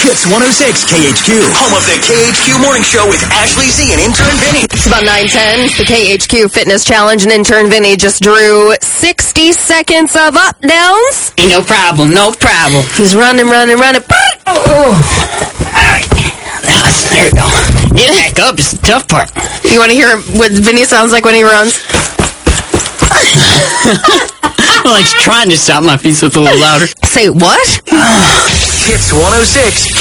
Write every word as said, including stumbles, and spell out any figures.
Hits one oh six K H Q. Home of the K H Q Morning Show with Ashley Z and intern Vinny. It's about nine ten. The K H Q Fitness Challenge, and intern Vinny just drew sixty seconds of up downs. No problem, no problem. He's running, running, running. Oh. All right. There we go. Get back up is the tough part. You want to hear what Vinny sounds like when he runs? Well, he's trying to stop my feet so it's a little louder. Say what? Hits one oh six